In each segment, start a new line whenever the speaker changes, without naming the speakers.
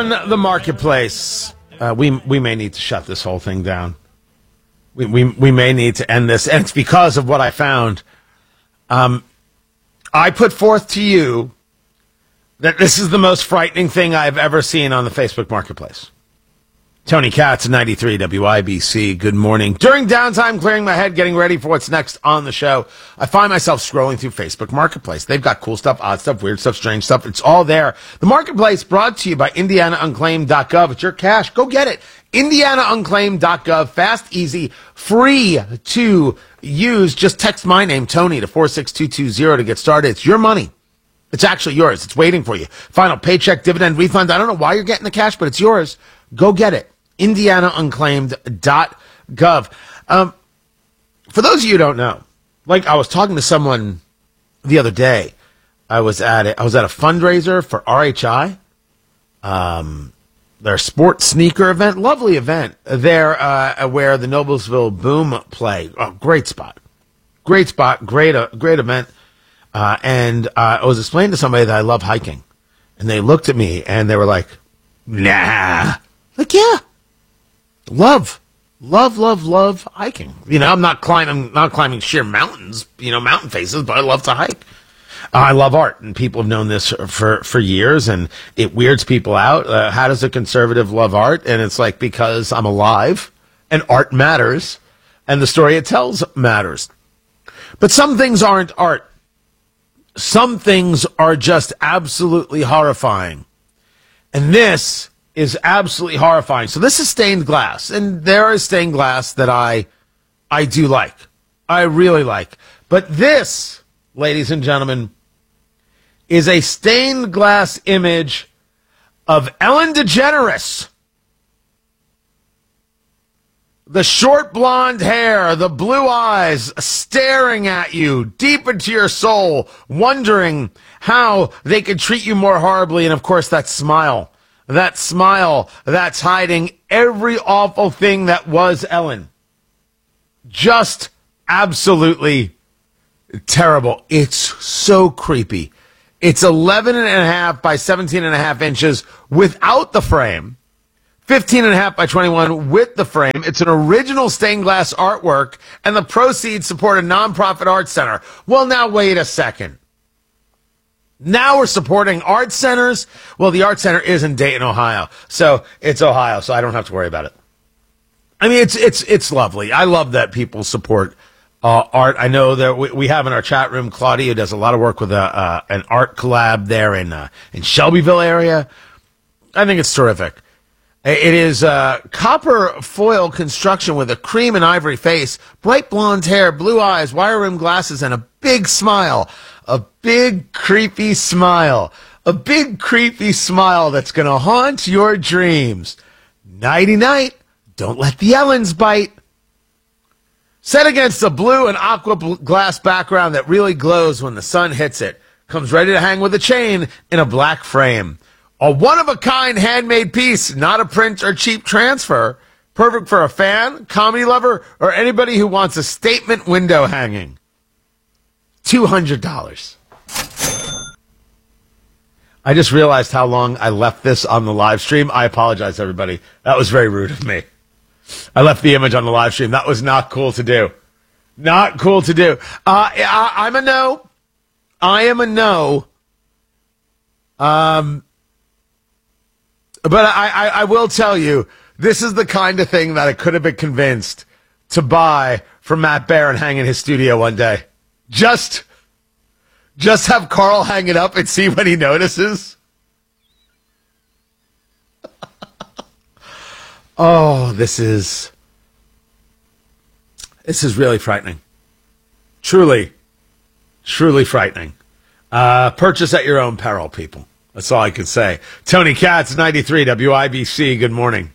on the marketplace. We may need to shut this whole thing down. We may need to end this, and it's because of what I found. I put forth to you that this is the most frightening thing I've ever seen on the Facebook marketplace. Tony Katz, 93 WIBC, good morning. During downtime, clearing my head, getting ready for what's next on the show, I find myself scrolling through Facebook Marketplace. They've got cool stuff, odd stuff, weird stuff, strange stuff. It's all there. The Marketplace brought to you by IndianaUnclaimed.gov. It's your cash. Go get it. IndianaUnclaimed.gov. Fast, easy, free to use. Just text my name, Tony, to 46220 to get started. It's your money. It's actually yours. It's waiting for you. Final paycheck, dividend, refund. I don't know why you're getting the cash, but it's yours. Go get it. IndianaUnclaimed.gov. For those of you who don't know, like I was talking to someone the other day. I was at a fundraiser for RHI, their sports sneaker event, lovely event there, where the Noblesville Boom play. Oh, great spot, great event. And I was explaining to somebody that I love hiking, and they looked at me and they were like, "Nah." Like, yeah. Love hiking. You know, I'm not climbing sheer mountains, mountain faces, but I love to hike. I love art, and people have known this for years, and it weirds people out. How does a conservative love art? And it's like, because I'm alive, and art matters, and the story it tells matters. But some things aren't art. Some things are just absolutely horrifying. And this is absolutely horrifying. So this is stained glass, and there is stained glass that I do like. I really like. But this, ladies and gentlemen, is a stained glass image of Ellen DeGeneres. The short blonde hair, the blue eyes staring at you deep into your soul, wondering how they could treat you more horribly, and of course that smile. That smile that's hiding every awful thing that was Ellen. Just absolutely terrible. It's so creepy. It's 11.5 by 17.5 inches without the frame. 15.5 by 21 with the frame. It's an original stained glass artwork, and the proceeds support a nonprofit art center. Well, now wait a second. Now we're supporting art centers. Well, the art center is in Dayton, Ohio. So it's Ohio, so I don't have to worry about it. I mean, it's lovely. I love that people support art. I know that we have in our chat room Claudia, who does a lot of work with an art collab there in Shelbyville area. I think it's terrific. It is copper foil construction with a cream and ivory face, bright blonde hair, blue eyes, wire rimmed glasses, and a big smile. A big, creepy smile. A big, creepy smile that's going to haunt your dreams. Nighty-night. Don't let the Ellens bite. Set against a blue and aqua glass background that really glows when the sun hits it. Comes ready to hang with a chain in a black frame. A one-of-a-kind handmade piece, not a print or cheap transfer. Perfect for a fan, comedy lover, or anybody who wants a statement window hanging. $200. I just realized how long I left this on the live stream. I apologize, everybody. That was very rude of me. I left the image on the live stream. That was not cool to do. Not cool to do. I'm a no. I am a no. But I will tell you, this is the kind of thing that I could have been convinced to buy from Matt Baer and hang in his studio one day. Just have Carl hang it up and see what he notices. Oh, this is really frightening. Truly frightening. Purchase at your own peril, people. That's all I can say. Tony Katz, 93 WIBC. Good morning.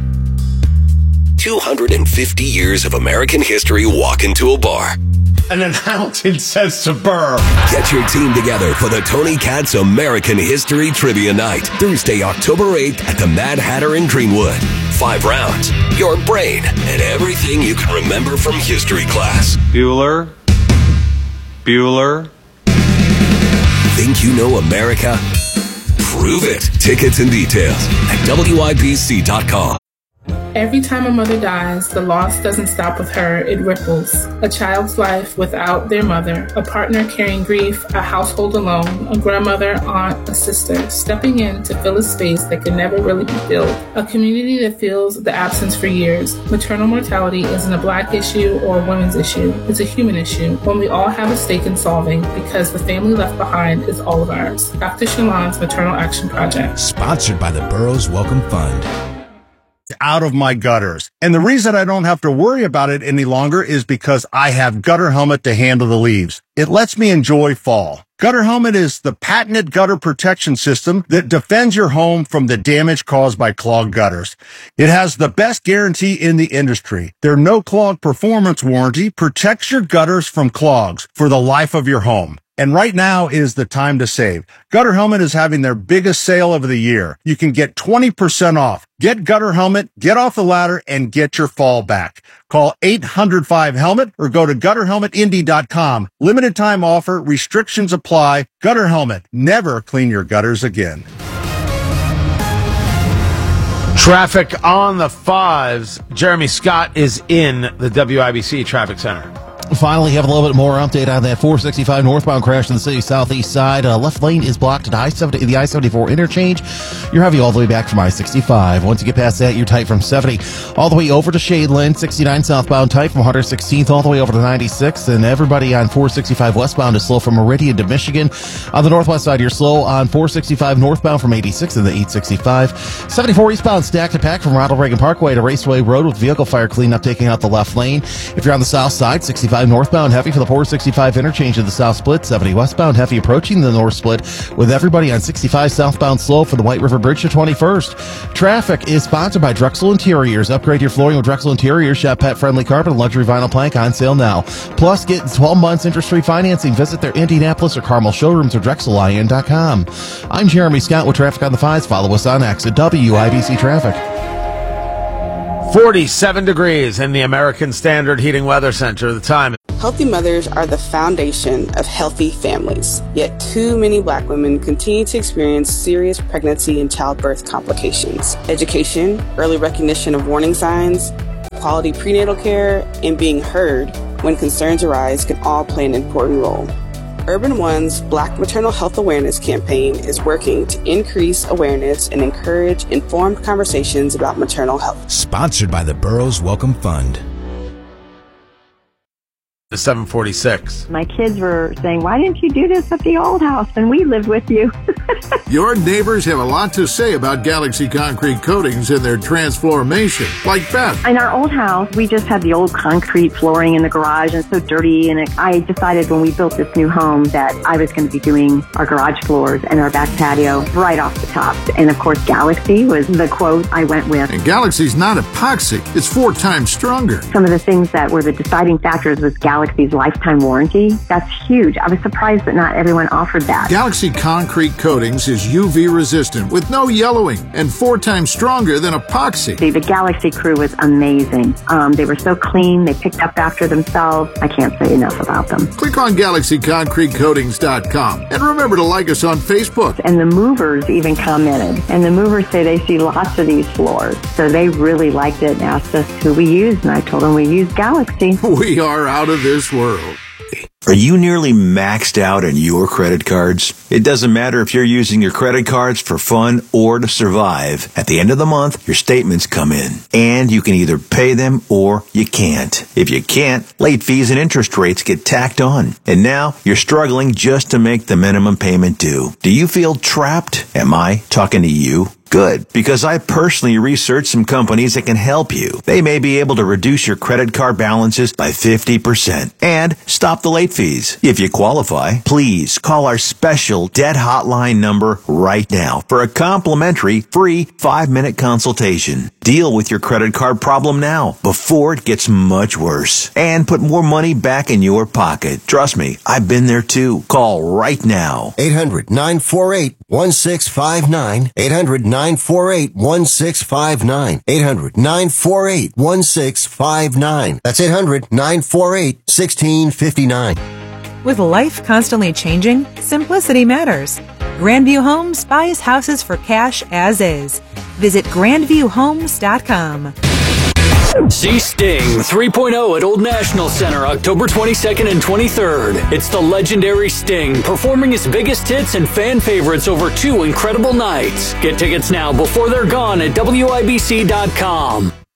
250 years of American history walk into a bar.
And then Hamilton says to Burr,
get your team together for the Tony Katz American History Trivia Night, Thursday, October 8th at the Mad Hatter in Greenwood. 5 rounds, your brain, and everything you can remember from history class.
Bueller. Think
you know America? Prove it. Tickets and details at WIBC.com.
Every time a mother dies, the loss doesn't stop with her, it ripples. A child's life without their mother, a partner carrying grief, a household alone, a grandmother, aunt, a sister, stepping in to fill a space that can never really be filled. A community that feels the absence for years. Maternal mortality isn't a Black issue or a women's issue. It's a human issue, one we all have a stake in solving because the family left behind is all of ours. Dr. Shalon's Maternal Action Project.
Sponsored by the Burroughs Welcome Fund.
Out of my gutters. And the reason I don't have to worry about it any longer is because I have Gutter Helmet to handle the leaves. It lets me enjoy fall. Gutter Helmet is the patented gutter protection system that defends your home from the damage caused by clogged gutters. It has the best guarantee in the industry. Their no clog performance warranty protects your gutters from clogs for the life of your home. And right now is the time to save. Gutter Helmet is having their biggest sale of the year. You can get 20% off. Get Gutter Helmet, get off the ladder, and get your fall back. Call 800-5HELMET or go to gutterhelmetindy.com. Limited time offer. Restrictions apply. Gutter Helmet. Never clean your gutters again.
Traffic on the fives. Jeremy Scott is in the WIBC Traffic Center.
Finally, have a little bit more update on that 465 northbound crash in the city's southeast side. Left lane is blocked at the I-74 interchange. You're heavy all the way back from I-65. Once you get past that, you're tight from 70 all the way over to Shadeland. 69 southbound tight from 116th all the way over to 96. And everybody on 465 westbound is slow from Meridian to Michigan. On the northwest side, you're slow on 465 northbound from 86 to the 865. 74 eastbound stacked to pack from Ronald Reagan Parkway to Raceway Road with vehicle fire cleanup taking out the left lane. If you're on the south side, 65 northbound heavy for the 465 interchange to the south split. 70 westbound heavy approaching the north split with everybody on 65 southbound slow for the White River Bridge to 21st. Traffic is sponsored by Drexel Interiors. Upgrade your flooring with Drexel Interiors. Shop pet-friendly carpet and luxury vinyl plank on sale now. Plus, get 12 months interest-free financing. Visit their Indianapolis or Carmel showrooms or DrexelIN.com. I'm Jeremy Scott with Traffic on the Fives. Follow us on X at WIBC Traffic.
47 degrees in the American Standard Heating Weather Center. The time.
Healthy mothers are the foundation of healthy families, yet too many Black women continue to experience serious pregnancy and childbirth complications. Education, early recognition of warning signs, quality prenatal care, and being heard when concerns arise can all play an important role. Urban One's Black Maternal Health Awareness Campaign is working to increase awareness and encourage informed conversations about maternal health.
Sponsored by the Burroughs Welcome Fund.
746.
My kids were saying, why didn't you do this at the old house when we lived with you?
Your neighbors have a lot to say about Galaxy Concrete Coatings and their transformation, like Beth.
In our old house, we just had the old concrete flooring in the garage and so dirty. And I decided when we built this new home that I was going to be doing our garage floors and our back patio right off the top. And of course, Galaxy was the quote I went with.
And Galaxy's not epoxy. It's 4 times stronger.
Some of the things that were the deciding factors was Galaxy's lifetime warranty. That's huge. I was surprised that not everyone offered that.
Galaxy Concrete Coatings is UV resistant with no yellowing and 4 times stronger than epoxy.
The Galaxy crew was amazing. They were so clean. They picked up after themselves. I can't say enough about them.
Click on GalaxyConcreteCoatings.com and remember to like us on Facebook.
And the movers even commented. And the movers say they see lots of these floors. So they really liked it and asked us who we used. And I told them we use Galaxy.
We are out of this world.
Are you nearly maxed out on your credit cards? It doesn't matter if you're using your credit cards for fun or to survive. At the end of the month, your statements come in, and you can either pay them or you can't. If you can't, late fees and interest rates get tacked on. And now you're struggling just to make the minimum payment due. Do you feel trapped? Am I talking to you? Good, because I personally researched some companies that can help you. They may be able to reduce your credit card balances by 50% and stop the late fees. If you qualify, please call our special debt hotline number right now for a complimentary free 5-minute consultation. Deal with your credit card problem now before it gets much worse and put more money back in your pocket. Trust me, I've been there too. Call right now.
800-948-1659. 800-948-1659. 800-948-1659. That's 800-948-1659.
With life constantly changing, simplicity matters. Grandview Homes buys houses for cash as is. Visit grandviewhomes.com.
See Sting 3.0 at Old National Center October 22nd and 23rd. It's the legendary Sting performing his biggest hits and fan favorites over 2 incredible nights. Get tickets now before they're gone at WIBC.com.